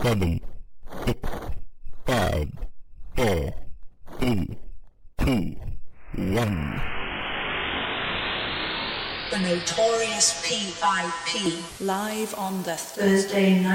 7, 6, 5, 4, 3, 2, 1. The Notorious P.I.P. live on the Thursday night.